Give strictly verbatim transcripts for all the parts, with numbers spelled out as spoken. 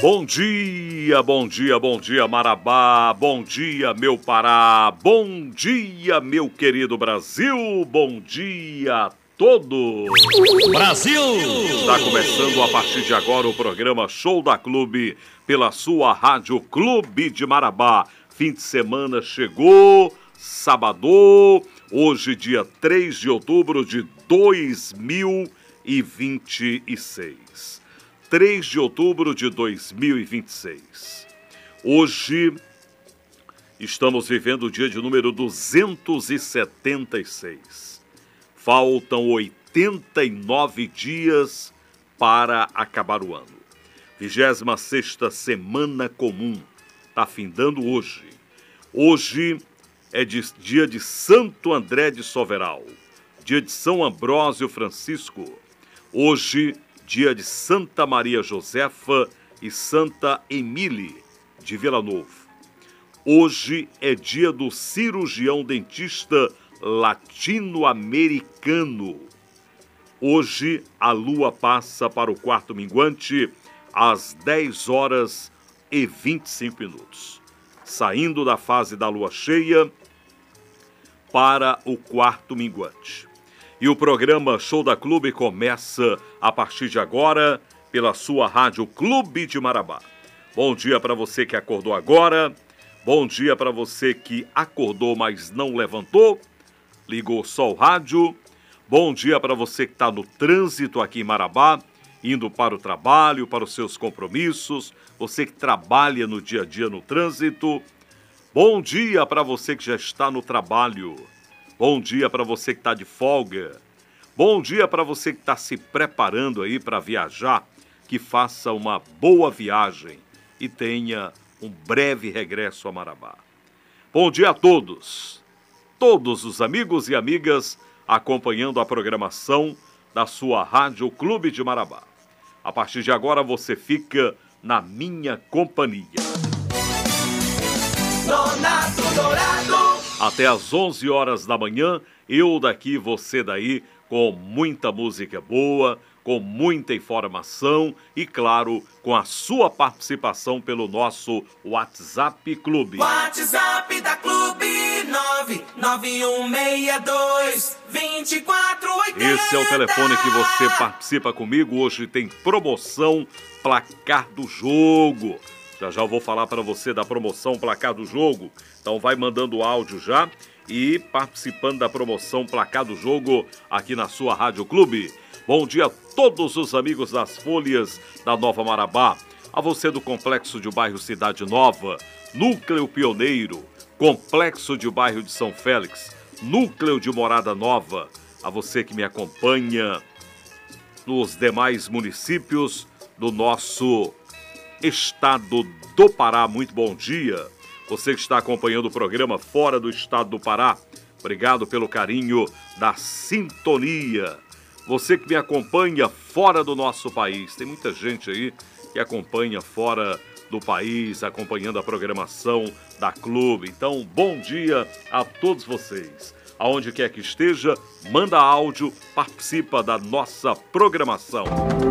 Bom dia, bom dia, bom dia, Marabá, bom dia, meu Pará, bom dia, meu querido Brasil, bom dia a todos. Brasil! Está começando a partir de agora o programa Show da Clube, pela sua Rádio Clube de Marabá. Fim de semana chegou, sábado, hoje dia três de outubro de dois mil e vinte e seis. três de outubro de dois mil e vinte e seis. Hoje estamos vivendo o dia de número duzentos e setenta e seis. Faltam oitenta e nove dias para acabar o ano. vigésima sexta semana comum. Está findando hoje. Hoje é de, dia de Santo André de Soveral. Dia de São Ambrósio Francisco. Hoje dia de Santa Maria Josefa e Santa Emília de Vila Novo. Hoje é dia do cirurgião dentista latino-americano. Hoje a lua passa para o quarto minguante às dez horas e vinte e cinco minutos, saindo da fase da lua cheia para o quarto minguante. E o programa Show da Clube começa a partir de agora pela sua Rádio Clube de Marabá. Bom dia para você que acordou agora. Bom dia para você que acordou, mas não levantou. Ligou só o rádio. Bom dia para você que está no trânsito aqui em Marabá, indo para o trabalho, para os seus compromissos. Você que trabalha no dia a dia no trânsito. Bom dia para você que já está no trabalho. Bom dia para você que está de folga. Bom dia para você que está se preparando aí para viajar. Que faça uma boa viagem e tenha um breve regresso a Marabá. Bom dia a todos. Todos os amigos e amigas acompanhando a programação da sua Rádio Clube de Marabá. A partir de agora você fica na minha companhia. Nonato Dourado. Até às onze horas da manhã, eu daqui, você daí, com muita música boa, com muita informação e, claro, com a sua participação pelo nosso WhatsApp Clube. WhatsApp da Clube nove nove um seis dois dois quatro oito zero. Esse é o telefone que você participa comigo. Hoje tem promoção Placar do Jogo. Já já eu vou falar para você da promoção Placar do Jogo. Então vai mandando o áudio já e participando da promoção Placar do Jogo aqui na sua Rádio Clube. Bom dia a todos os amigos das Folhas da Nova Marabá. A você do Complexo de Bairro Cidade Nova, Núcleo Pioneiro, Complexo de Bairro de São Félix, Núcleo de Morada Nova. A você que me acompanha nos demais municípios do nosso estado do Pará, muito bom dia. Você que está acompanhando o programa fora do estado do Pará, obrigado pelo carinho da sintonia. Você que me acompanha fora do nosso país, tem muita gente aí que acompanha fora do país, acompanhando a programação da Clube. Então, bom dia a todos vocês. Aonde quer que esteja, manda áudio, participa da nossa programação.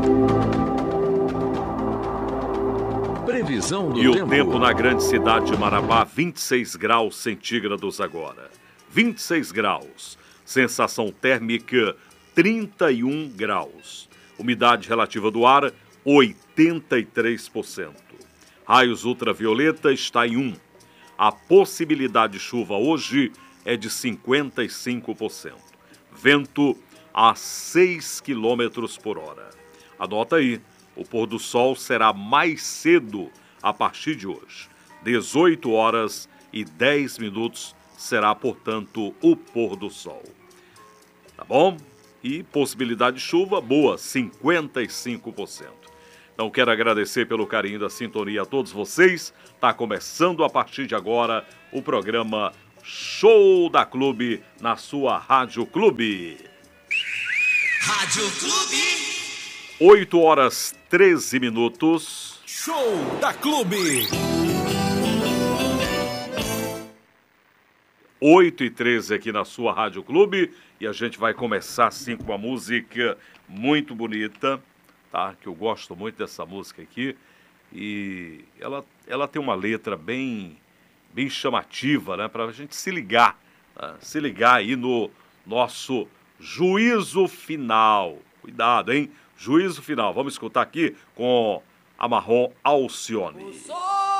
Previsão do E o tempo. tempo na grande cidade de Marabá, vinte e seis graus centígrados agora. vinte e seis graus. Sensação térmica, trinta e um graus. Umidade relativa do ar, oitenta e três por cento. Raios ultravioleta está em um. A possibilidade de chuva hoje é de cinquenta e cinco por cento. Vento a seis quilômetros por hora. Anota aí. O pôr do sol será mais cedo a partir de hoje. dezoito horas e dez minutos será, portanto, o pôr do sol. Tá bom? E possibilidade de chuva boa, cinquenta e cinco por cento. Então quero agradecer pelo carinho da sintonia a todos vocês. Está começando a partir de agora o programa Show da Clube na sua Rádio Clube. Rádio Clube. oito horas treze minutos. Show da Clube. oito e treze aqui na sua Rádio Clube. E a gente vai começar assim com uma música muito bonita, tá? Que eu gosto muito dessa música aqui. E ela, ela tem uma letra bem, bem chamativa, né? Para a gente se ligar, né? Se ligar aí no nosso juízo final. Cuidado, hein? Juízo final. Vamos escutar aqui com a Marrom Alcione.